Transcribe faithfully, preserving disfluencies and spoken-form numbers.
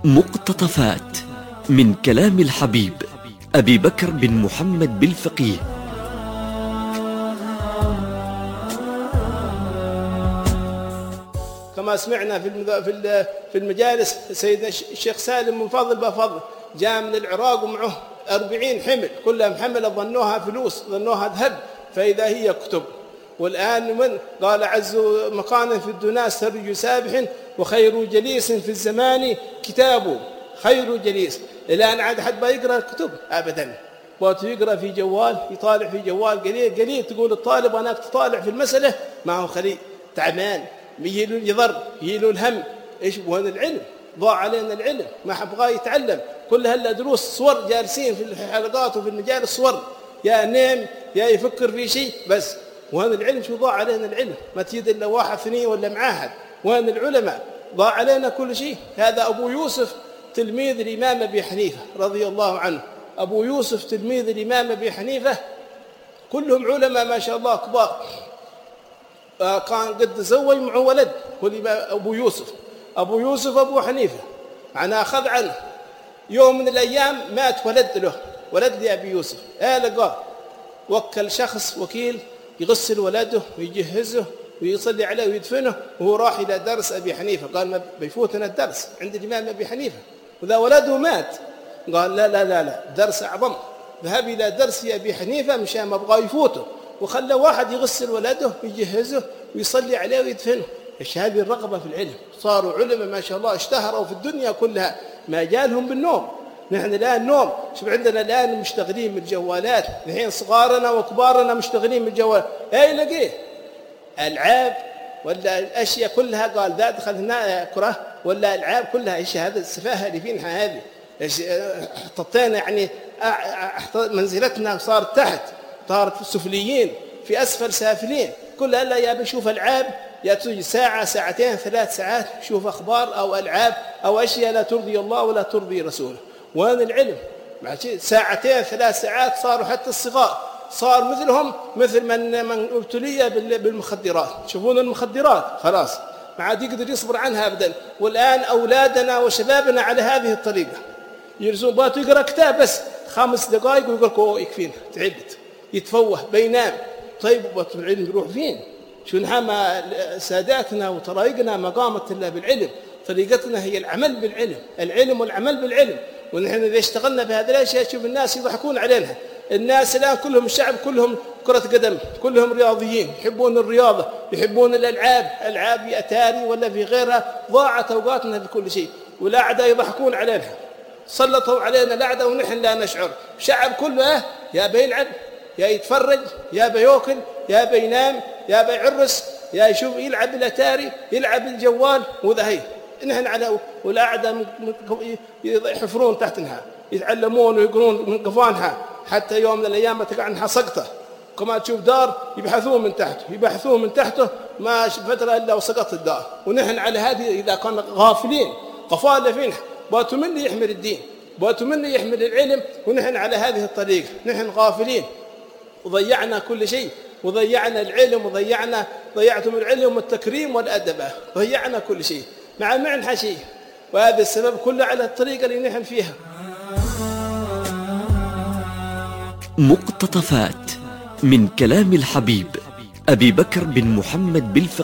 مقتطفات من كلام الحبيب أبي بكر بن محمد بالفقيه. كما سمعنا في في المجالس سيدنا الشيخ سالم من فضل بفضل جاء من العراق ومعه أربعين حمل، كلها محملة ظنوها فلوس، ظنوها ذهب، فإذا هي كتب. والآن من قال عز مقانا في الدنيا سرج سابح وخير جليس في الزمان كتابه. خير جليس الآن عاد حد ما يقرأ الكتب أبدا، بغيت يقرأ في جوال، يطالع في جوال قليل قليل. تقول الطالب أنا تطالع في المسألة ما هو خليل تعبان، يجيله اليضر، يجيله الهم. إيش وهذا العلم؟ ضاع علينا العلم، ما حبغى يتعلم. كل هلا دروس صور، جالسين في الحلقات وفي المجالس صور، يا نام يا يفكر في شيء بس. وهذا العلم شو ضاع علينا العلم؟ ما تجد إلا واحد اثنين ولا معاهد. وهذا العلماء ضاع علينا كل شيء. هذا أبو يوسف تلميذ الإمام أبي حنيفة رضي الله عنه. أبو يوسف تلميذ الإمام أبي حنيفة كلهم علماء ما شاء الله كبار. آه كان قد تزوج معه ولد أبو يوسف. أبو يوسف أبو حنيفة معناه أخذ عنه. يوم من الأيام مات ولد له، ولد لأبي يوسف. آه لقاه وكل شخص وكيل يغسل ولده ويجهزه ويصلي عليه ويدفنه، وهو راح إلى درس أبي حنيفة. قال ما بيفوتنا الدرس عند الإمام أبي حنيفة، وذا ولده مات. قال لا لا لا لا، درس أعظم، ذهب إلى درس أبي حنيفة مشان ما أبغى يفوته، وخلى واحد يغسل ولده ويجهزه ويصلي عليه ويدفنه. إيش هذه الرغبة في العلم؟ صاروا علماء ما شاء الله، اشتهروا في الدنيا كلها، ما جالهم بالنوم. نحن الآن نوم، شوف عندنا الآن مشتغلين بالجوالات، الحين صغارنا وكبارنا مشتغلين بالجوال. أي لقيه ألعاب ولا الأشياء كلها. قال ذا دخل هنا كرة ولا ألعاب كلها. إيش هذا السفاهة اللي فينها هذه؟ إيش حطينا يعني منزلتنا صارت تحت، صارت سفليين في أسفل سافلين. كلها لا يا بشوف ألعاب، يا تجي ساعة ساعتين ثلاث ساعات شوف أخبار أو ألعاب أو أشياء لا ترضي الله ولا ترضي رسوله. وهذا العلم ساعتين ثلاث ساعات صاروا حتى الصغار صار مثلهم مثل من من ابتلي بالمخدرات. تشوفون المخدرات خلاص ما عاد يقدر يصبر عنها أبدا. والآن أولادنا وشبابنا على هذه الطريقة، يرزون باتوا يقرأ كتاب بس خمس دقائق ويقول لك أوه يكفينا تعبت، يتفوه بينام. طيب باتوا العلم يروح فين؟ شو نحن ساداتنا وطرائقنا ما قامت إلا بالعلم. طريقتنا هي العمل بالعلم، العلم والعمل بالعلم. ونحن إذا اشتغلنا بهذه الأشياء شوف الناس يضحكون علينا. الناس الآن كلهم الشعب كلهم كرة قدم، كلهم رياضيين، يحبون الرياضة، يحبون الألعاب، ألعاب في أتاري ولا في غيرها. ضاعت أوقاتنا في كل شيء، والأعداء يضحكون علينا، سلطوا علينا الأعداء ونحن لا نشعر. الشعب كله يا بيلعب يا يتفرج يا بياكل يا بينام يا بيعرس يا يشوف يلعب الأتاري يلعب الجوال. وذا هي نحن على والأعداء يحفرون تحتها، يتعلمون ويقرون من قفانها، حتى يوم من الأيام تقعنها سقطة. كما تشوف دار يبحثون من تحته يبحثون من تحته ما فترة إلا وسقط الدار. ونحن على هذه إذا كنا غافلين غفالة فينا، باتوا مني يحمل الدين، باتوا مني يحمل العلم، ونحن على هذه الطريقة نحن غافلين وضيعنا كل شيء، وضيعنا العلم وضيعنا ضيعتم العلم والتكريم والأدب، ضيعنا كل شيء مع معنى شيء. وهذا السبب كله على الطريقة اللي نحن فيها. مقتطفات من كلام الحبيب أبي بكر بن محمد بالفقيه.